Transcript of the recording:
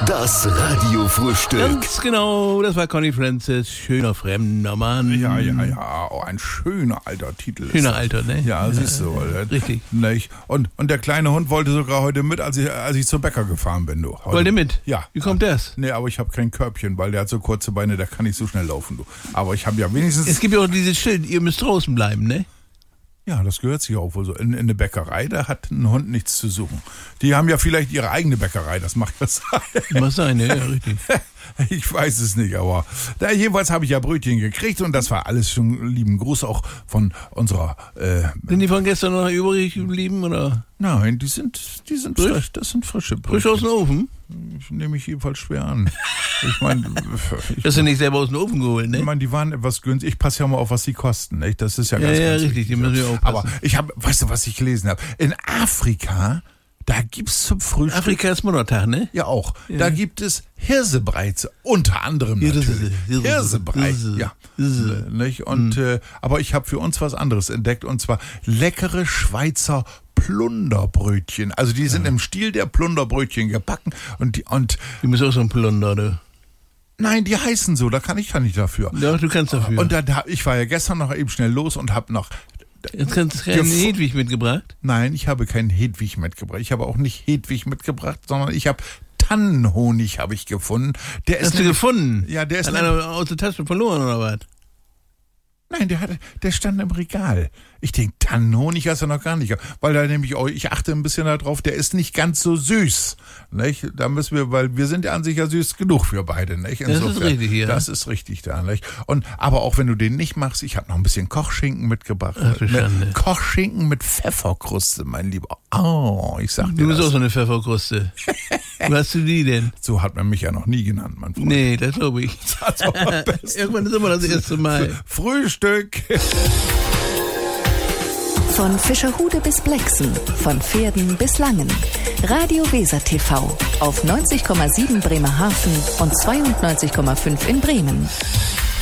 Das Radiofrühstück. Ganz genau, das war Connie Francis, schöner fremder Mann. Ja, oh, ein schöner alter Titel. Schöner alter, ne? Ja, siehst du. Richtig. Nicht? Und der kleine Hund wollte sogar heute mit, als ich zum Bäcker gefahren bin. Du. Wollte mit? Ja. Wie kommt das? Nee, aber ich habe kein Körbchen, weil der hat so kurze Beine, der kann nicht so schnell laufen. Du. Aber ich habe ja wenigstens... Es gibt ja auch dieses Schild, ihr müsst draußen bleiben, ne? Ja, das gehört sich auch wohl so. In eine Bäckerei, da hat ein Hund nichts zu suchen. Die haben ja vielleicht ihre eigene Bäckerei, das mag ja sein. Muss sein, ja, richtig. Ich weiß es nicht, aber jedenfalls habe ich ja Brötchen gekriegt und das war alles schon lieben Gruß auch von unserer... Sind die von gestern noch übrig geblieben, oder? Nein, die sind frisch. Das sind frische Brötchen. Frisch aus dem Ofen? Nehme ich jedenfalls schwer an. Ich meine... Das sind nicht selber aus dem Ofen geholt, ne? Ich meine, die waren etwas günstig. Ich passe ja mal auf, was die kosten, nicht? Das ist ja ganz richtig, wichtig. die müssen wir auch passen. Aber weißt du, was ich gelesen habe? In Afrika... Da gibt's zum Frühstück... Afrika ist Muttertag, ne? Ja, auch. Ja. Da gibt es Hirsebrei, unter anderem natürlich. Hirsebrei, ja. Nicht? Und, aber ich habe für uns was anderes entdeckt, und zwar leckere Schweizer Plunderbrötchen. Also die sind im Stil der Plunderbrötchen gebacken. Und Die müssen auch so ein Plunder, ne? Nein, die heißen so, da kann ich nicht dafür. Ja, du kannst dafür. Und ich war ja gestern noch eben schnell los und habe noch... Jetzt kannst du keinen Hedwig mitgebracht? Nein, ich habe keinen Hedwig mitgebracht. Ich habe auch nicht Hedwig mitgebracht, sondern ich habe Tannenhonig gefunden. Hast du gefunden? Ja, der ist... Hat einer aus der Tasche verloren, oder was? Nein, der stand im Regal. Ich denke, Tannenhonig hast du noch gar nicht. Weil da nämlich auch, ich achte ein bisschen darauf, der ist nicht ganz so süß. Nicht? Da müssen wir, weil wir sind ja an sich ja süß genug für beide. Nicht? Insofern, das ist richtig, ja. Das ist richtig da. Nicht? Aber auch wenn du den nicht machst, ich habe noch ein bisschen Kochschinken mitgebracht. Ach, du Schande. Kochschinken mit Pfefferkruste, mein Lieber. Oh, ich sag dir Du bist das. auch so eine Pfefferkruste. Wo hast du die denn? So hat man mich ja noch nie genannt, mein Freund. Nee, das glaube ich. Irgendwann ist immer das erste Mal. Frühstück. Von Fischerhude bis Blexen, von Pferden bis Langen. Radio Weser TV auf 90,7 Bremerhaven und 92,5 in Bremen.